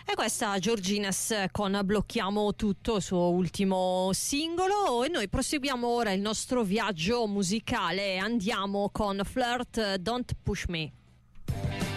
E questa Georgines con Blocchiamo Tutto, il suo ultimo singolo, e noi proseguiamo ora il nostro viaggio musicale e andiamo con Flirt, Don't Push Me.